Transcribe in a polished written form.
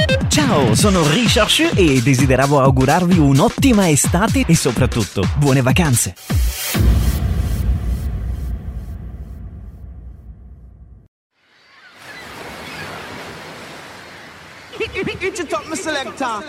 Ciao, sono Richard Shu e desideravo augurarvi un'ottima estate e soprattutto buone vacanze. It top my selector.